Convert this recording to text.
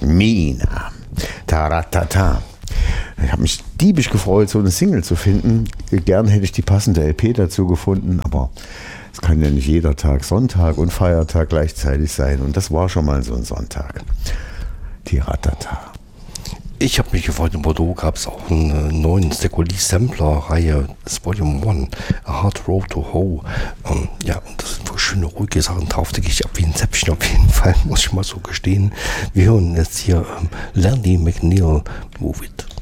Mina. Taratata. Ich habe mich diebisch gefreut, so eine Single zu finden. Gern hätte ich die passende LP dazu gefunden, aber es kann ja nicht jeder Tag Sonntag und Feiertag gleichzeitig sein. Und das war schon mal so ein Sonntag. Tiratata. Ich habe mich gefreut, in Bordeaux gab es auch einen neuen Stekoli-Sampler-Reihe, das Volume 1, A Hard Road to Hoe. Ja, das sind so schöne, ruhige Sachen drauf, da gehe ich ab wie ein Zäpfchen auf jeden Fall, muss ich mal so gestehen. Wir hören jetzt hier Landy McNeil, Move It.